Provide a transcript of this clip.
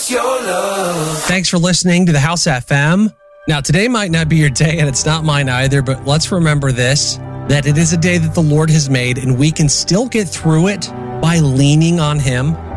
your love. Thanks for listening to the House FM. Now, today might not be your day, and it's not mine either, but let's remember this, that it is a day that the Lord has made, and we can still get through it by leaning on Him.